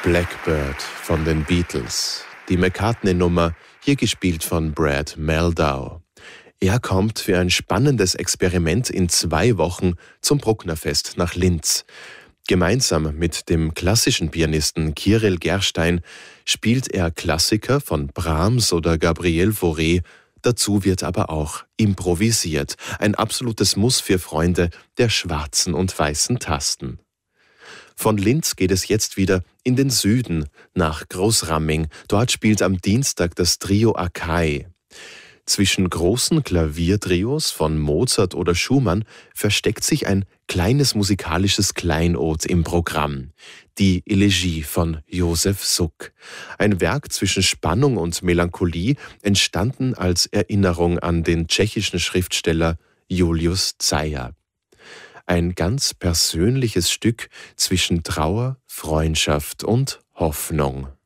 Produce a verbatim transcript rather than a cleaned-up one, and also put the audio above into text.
Blackbird von den Beatles. Die McCartney-Nummer, hier gespielt von Brad Mehldau. Er kommt für ein spannendes Experiment in zwei Wochen zum Brucknerfest nach Linz. Gemeinsam mit dem klassischen Pianisten Kyrill Gerstein spielt er Klassiker von Brahms oder Gabriel Fauré. Dazu wird aber auch improvisiert. Ein absolutes Muss für Freunde der schwarzen und weißen Tasten. Von Linz geht es jetzt wieder in den Süden, nach Großramming. Dort spielt am Dienstag das Trio Akai. Zwischen großen Klaviertrios von Mozart oder Schumann versteckt sich ein kleines musikalisches Kleinod im Programm. Die Elegie von Josef Suk. Ein Werk zwischen Spannung und Melancholie, entstanden als Erinnerung an den tschechischen Schriftsteller Julius Zeyer. Ein ganz persönliches Stück zwischen Trauer, Freundschaft und Hoffnung.